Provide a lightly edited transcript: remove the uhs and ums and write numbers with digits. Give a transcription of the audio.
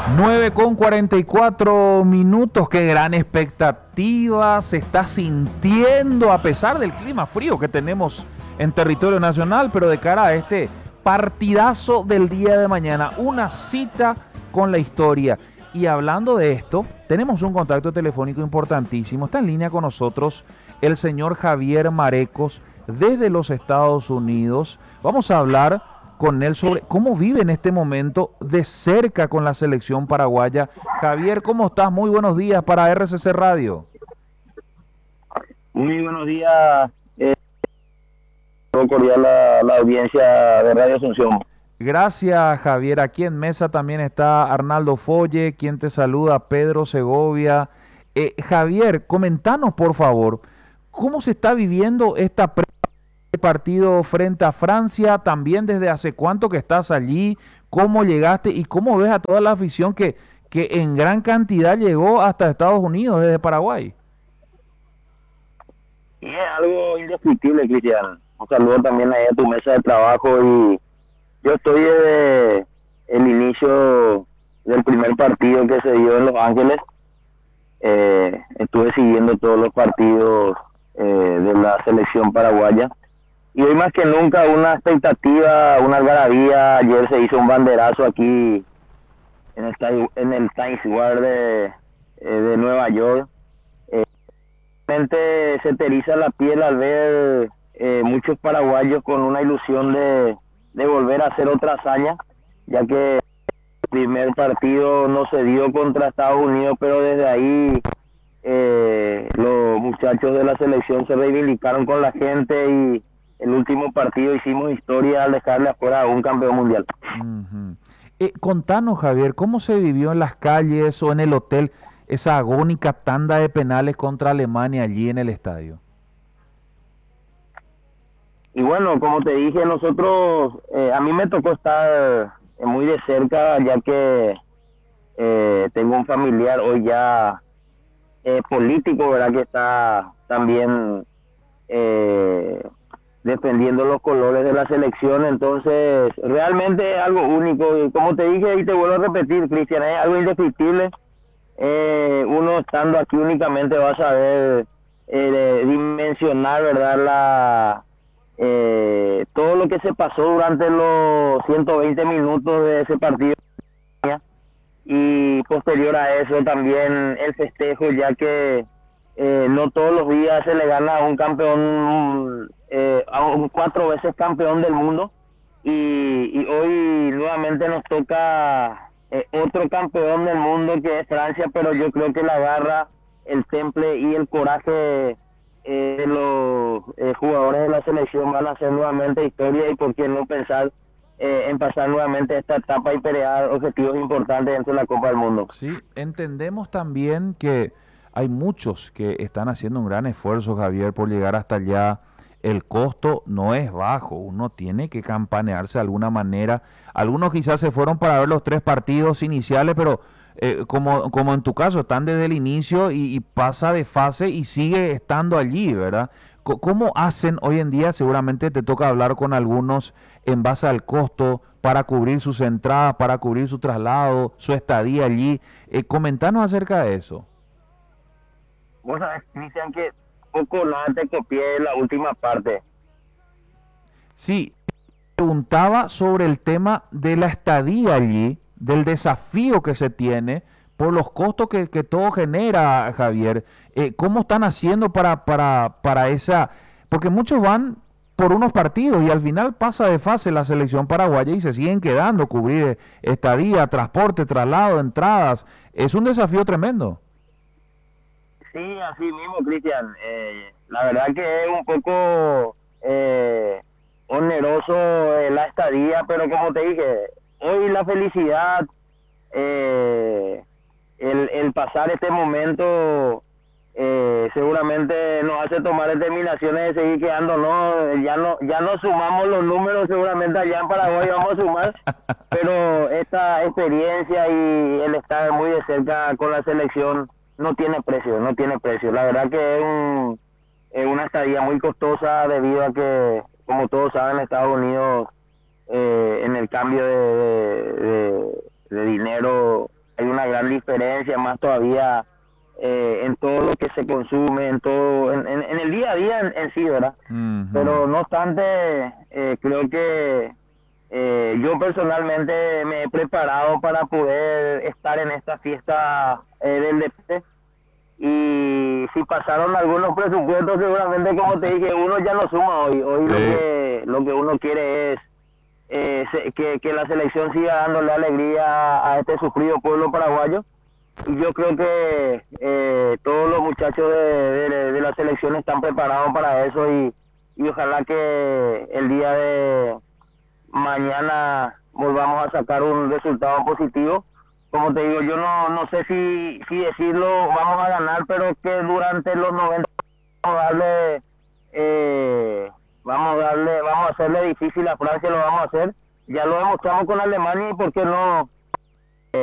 9:44 minutos, qué gran expectativa se está sintiendo a pesar del clima frío que tenemos en territorio nacional, pero de cara a este partidazo del día de mañana, una cita con la historia. Y hablando de esto, tenemos un contacto telefónico importantísimo, está en línea con nosotros el señor Javier Marecos desde los Estados Unidos. Vamos a hablar con él sobre cómo vive en este momento de cerca con la selección paraguaya. Javier, ¿cómo estás? Muy buenos días para RCC Radio. Muy buenos días, todo cordial la audiencia de Radio Asunción. Gracias, Javier. Aquí en mesa también está Arnaldo Folle, quien te saluda, Pedro Segovia. Javier, comentanos por favor, ¿cómo se está viviendo esta partido frente a Francia? También desde hace cuánto que estás allí, cómo llegaste y cómo ves a toda la afición que en gran cantidad llegó hasta Estados Unidos desde Paraguay. Y es algo indescriptible, Cristian. Un saludo también ahí a tu mesa de trabajo. Y yo estoy desde el inicio del primer partido que se dio en Los Ángeles. Estuve siguiendo todos los partidos de la selección paraguaya. Y hoy más que nunca una expectativa, una algarabía. Ayer se hizo un banderazo aquí en el Times Square de Nueva York. Realmente se te eriza la piel al ver muchos paraguayos con una ilusión de volver a hacer otra hazaña, ya que el primer partido no se dio contra Estados Unidos, pero desde ahí los muchachos de la selección se reivindicaron con la gente y el último partido hicimos historia al dejarle afuera a un campeón mundial. Ujú. Contanos, Javier, ¿cómo se vivió en las calles o en el hotel esa agónica tanda de penales contra Alemania allí en el estadio? Y bueno, como te dije, nosotros, a mí me tocó estar muy de cerca, ya que tengo un familiar hoy ya político, ¿verdad? Que está también eh, defendiendo los colores de la selección. Entonces realmente es algo único y como te dije y te vuelvo a repetir, Cristian, es algo indescriptible. Uno estando aquí únicamente va a saber dimensionar, ¿verdad? Todo lo que se pasó durante los 120 minutos de ese partido, y posterior a eso también el festejo, ya que no todos los días se le gana a un campeón, a un 4 veces campeón del mundo, y hoy nuevamente nos toca otro campeón del mundo que es Francia, pero yo creo que la garra, el temple y el coraje de los jugadores de la selección van a hacer nuevamente historia, y por qué no pensar en pasar nuevamente esta etapa y pelear objetivos importantes dentro de la Copa del Mundo. Sí, entendemos también que hay muchos que están haciendo un gran esfuerzo, Javier, por llegar hasta allá. El costo no es bajo, uno tiene que campanearse de alguna manera. Algunos quizás se fueron para ver los tres partidos iniciales, pero como en tu caso, están desde el inicio y pasa de fase y sigue estando allí, ¿verdad? ¿Cómo hacen hoy en día? Seguramente te toca hablar con algunos en base al costo para cubrir sus entradas, para cubrir su traslado, su estadía allí. Comentanos acerca de eso. Vos sabés, Cristian, que poco nada te copié la última parte. Sí, preguntaba sobre el tema de la estadía allí, del desafío que se tiene por los costos que todo genera, Javier. ¿Cómo están haciendo para esa? Porque muchos van por unos partidos y al final pasa de fase la selección paraguaya y se siguen quedando, cubrir estadía, transporte, traslado, entradas. Es un desafío tremendo. Sí, así mismo, Cristian. La verdad que es un poco oneroso la estadía, pero como te dije, hoy la felicidad, eh, el pasar este momento, seguramente nos hace tomar determinaciones de seguir quedando, ¿no? Ya no sumamos los números, seguramente allá en Paraguay vamos a sumar, pero esta experiencia y el estar muy de cerca con la selección no tiene precio, no tiene precio. La verdad que es una estadía muy costosa debido a que, como todos saben, Estados Unidos en el cambio de dinero hay gran diferencia, más todavía en todo lo que se consume, en todo, en el día a día en sí, ¿verdad? Pero no obstante, creo que yo personalmente me he preparado para poder estar en esta fiesta del deporte. Y si pasaron algunos presupuestos, seguramente, como te dije, uno ya no suma hoy. Hoy lo que uno quiere es que la selección siga dándole alegría a este sufrido pueblo paraguayo. Y yo creo que todos los muchachos de la selección están preparados para eso, y ojalá que el día de mañana volvamos a sacar un resultado positivo. Como te digo, yo no sé si decirlo vamos a ganar, pero que durante los 90 vamos a hacerle difícil a Francia, lo vamos a hacer. Ya lo demostramos con Alemania, y por qué no